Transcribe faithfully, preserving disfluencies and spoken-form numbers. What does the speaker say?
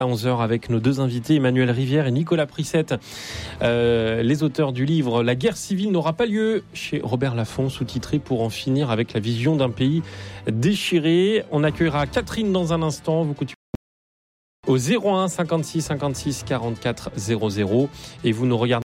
À onze heures avec nos deux invités, Emmanuel Rivière et Nicolas Prissette, euh, les auteurs du livre « La guerre civile n'aura pas lieu » chez Robert Laffont, sous-titré « Pour en finir avec la vision d'un pays déchiré ». On accueillera Catherine dans un instant. Vous continuez au zéro un cinquante-six cinquante-six quarante-quatre zéro zéro et vous nous regardez